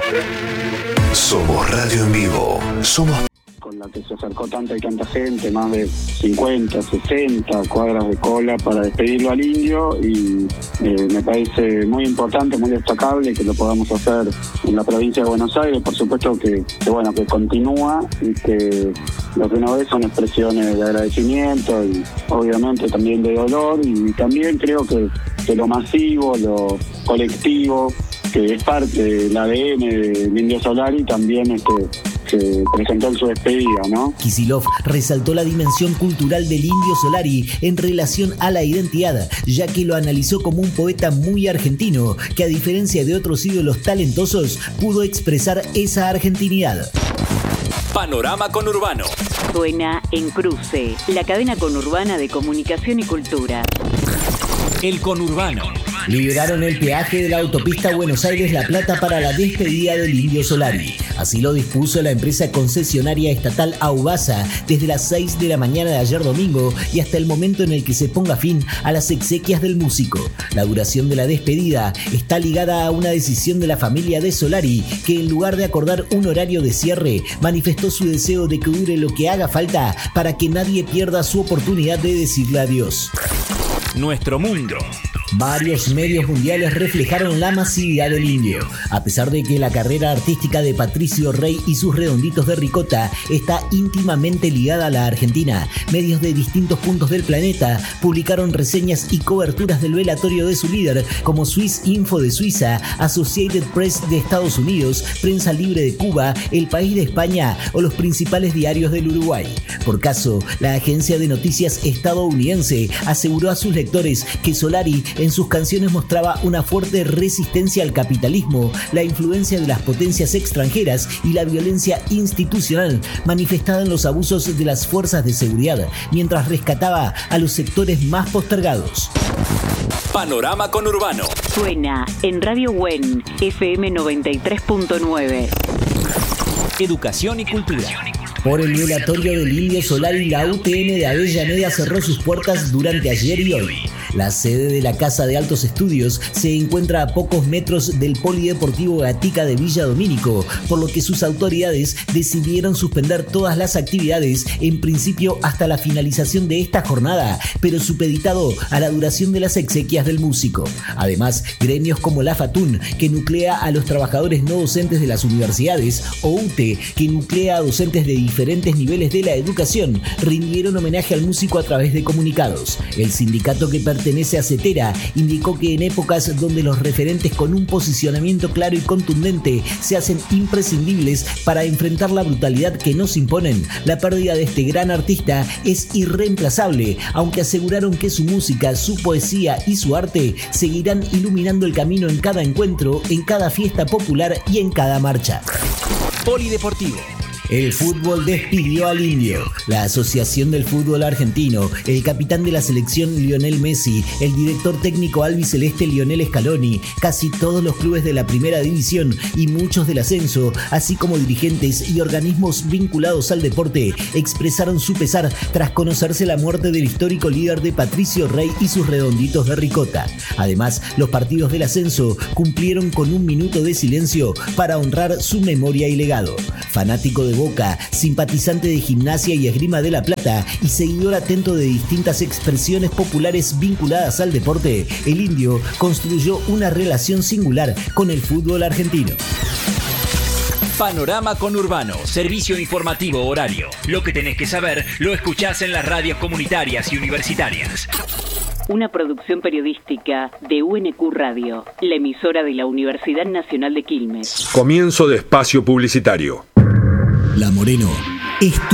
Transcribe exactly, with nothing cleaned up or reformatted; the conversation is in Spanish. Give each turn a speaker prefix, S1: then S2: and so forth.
S1: Somos Radio en Vivo. Somos
S2: con la que se acercó tanta y tanta gente, más de cincuenta, sesenta cuadras de cola para despedirlo al Indio, y eh, me parece muy importante, muy destacable que lo podamos hacer en la provincia de Buenos Aires. Por supuesto que, que bueno, que continúa, y que lo que uno ve son expresiones de agradecimiento y obviamente también de dolor, y también creo que, que lo masivo, lo colectivo, que es parte del A D N del Indio Solari, también este, se presentó en su despedida, ¿no?
S3: Kicillof resaltó la dimensión cultural del Indio Solari en relación a la identidad, ya que lo analizó como un poeta muy argentino, que a diferencia de otros ídolos talentosos, pudo expresar esa argentinidad.
S4: Panorama Conurbano.
S5: Suena en Cruce, la cadena conurbana de comunicación y cultura.
S4: El Conurbano.
S3: Liberaron el peaje de la autopista Buenos Aires-La Plata para la despedida del Indio Solari. Así lo dispuso la empresa concesionaria estatal Aubasa desde las seis de la mañana de ayer domingo y hasta el momento en el que se ponga fin a las exequias del músico. La duración de la despedida está ligada a una decisión de la familia de Solari, que en lugar de acordar un horario de cierre, manifestó su deseo de que dure lo que haga falta para que nadie pierda su oportunidad de decirle adiós.
S4: Nuestro mundo.
S3: Varios medios mundiales reflejaron la masividad del Indio. A pesar de que la carrera artística de Patricio Rey y sus redonditos de ricota está íntimamente ligada a la Argentina, medios de distintos puntos del planeta publicaron reseñas y coberturas del velatorio de su líder, como Swiss Info de Suiza, Associated Press de Estados Unidos, Prensa Libre de Cuba, El País de España o los principales diarios del Uruguay. Por caso, la agencia de noticias estadounidense aseguró a sus lectores que Solari en sus canciones mostraba una fuerte resistencia al capitalismo, la influencia de las potencias extranjeras y la violencia institucional manifestada en los abusos de las fuerzas de seguridad, mientras rescataba a los sectores más postergados.
S4: Panorama Conurbano.
S5: Suena en Radio WEN, F M noventa y tres punto nueve.
S4: Educación y cultura.
S3: Por el velatorio del Indio Solari, la U T N de Avellaneda cerró sus puertas durante ayer y hoy. La sede de la Casa de Altos Estudios se encuentra a pocos metros del Polideportivo Gatica de Villa Domínico, por lo que sus autoridades decidieron suspender todas las actividades, en principio hasta la finalización de esta jornada, pero supeditado a la duración de las exequias del músico. Además, gremios como la FATUN, que nuclea a los trabajadores no docentes de las universidades, o U T E, que nuclea a docentes de diferentes niveles de la educación, rindieron homenaje al músico a través de comunicados. El sindicato que pertenece Pertenece a CETERA indicó que en épocas donde los referentes con un posicionamiento claro y contundente se hacen imprescindibles para enfrentar la brutalidad que nos imponen, la pérdida de este gran artista es irreemplazable, aunque aseguraron que su música, su poesía y su arte seguirán iluminando el camino en cada encuentro, en cada fiesta popular y en cada marcha.
S4: Polideportivo.
S3: El fútbol despidió al Indio. La Asociación del Fútbol Argentino, el capitán de la selección Lionel Messi, el director técnico albiceleste Lionel Scaloni, casi todos los clubes de la primera división y muchos del ascenso, así como dirigentes y organismos vinculados al deporte, expresaron su pesar tras conocerse la muerte del histórico líder de Patricio Rey y sus redonditos de ricota. Además, los partidos del ascenso cumplieron con un minuto de silencio para honrar su memoria y legado. Fanático de Boca, simpatizante de Gimnasia y Esgrima de La Plata y seguidor atento de distintas expresiones populares vinculadas al deporte, el Indio construyó una relación singular con el fútbol argentino.
S4: Panorama Conurbano, servicio informativo horario. Lo que tenés que saber lo escuchás en las radios comunitarias y universitarias.
S5: Una producción periodística de U N Q Radio, la emisora de la Universidad Nacional de Quilmes.
S1: Comienzo de espacio publicitario.
S3: La Moreno es